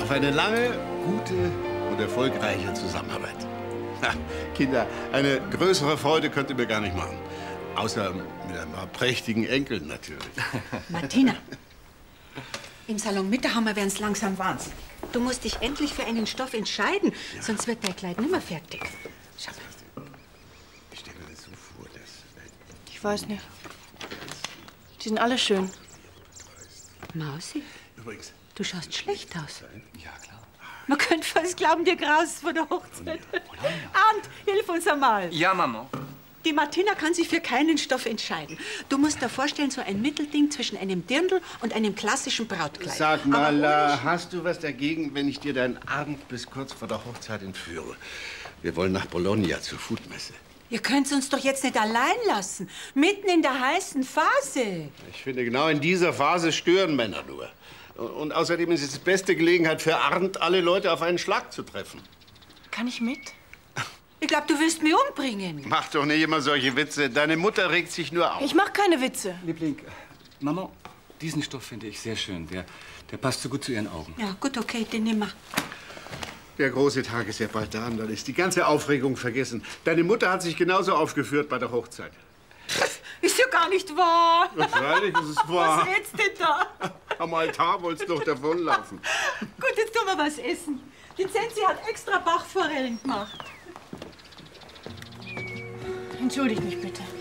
Auf eine lange, gute und erfolgreiche Zusammenarbeit. Na, Kinder, eine größere Freude könnt ihr mir gar nicht machen. Außer mit ein paar prächtigen Enkeln natürlich. Martina, im Salon Mitterhammer werden es langsam wahnsinnig. Du musst dich endlich für einen Stoff entscheiden, sonst wird dein Kleid nimmer fertig. Schau mal. Ich stelle mir das so vor, dass... Ich weiß nicht. Die sind alle schön. Mausi, Übrigens... du schaust schlecht aus. Ja, klar. Man könnte fast glauben, dir graust vor der Hochzeit. Arndt, hilf uns einmal. Ja, Mama. Die Martina kann sich für keinen Stoff entscheiden. Du musst dir vorstellen, so ein Mittelding zwischen einem Dirndl und einem klassischen Brautkleid. Sag mal, hast du was dagegen, wenn ich dir deinen Abend bis kurz vor der Hochzeit entführe? Wir wollen nach Bologna zur Foodmesse. Ihr könnt uns doch jetzt nicht allein lassen. Mitten in der heißen Phase. Ich finde, genau in dieser Phase stören Männer nur. Und außerdem ist es die beste Gelegenheit für Arndt, alle Leute auf einen Schlag zu treffen. Kann ich mit? Ich glaube, du willst mich umbringen. Mach doch nicht immer solche Witze. Deine Mutter regt sich nur auf. Ich mache keine Witze. Liebling, Mama, diesen Stoff finde ich sehr schön. Der passt so gut zu Ihren Augen. Ja, gut, okay, den nehmen wir. Der große Tag ist ja bald da und dann ist die ganze Aufregung vergessen. Deine Mutter hat sich genauso aufgeführt bei der Hochzeit. Ist ja gar nicht wahr. Ja, freilich ist es wahr. Was redst du da? Am Altar wollt's doch davonlaufen. Gut, jetzt tun wir was essen. Die Zenzi hat extra Bachforellen gemacht. Entschuldigt mich bitte.